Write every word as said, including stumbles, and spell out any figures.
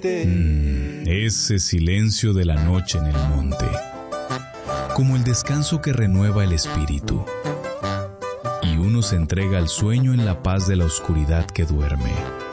siente. Mm, ese silencio de la noche en el monte, como el descanso que renueva el espíritu. Y uno se entrega al sueño en la paz de la oscuridad que duerme.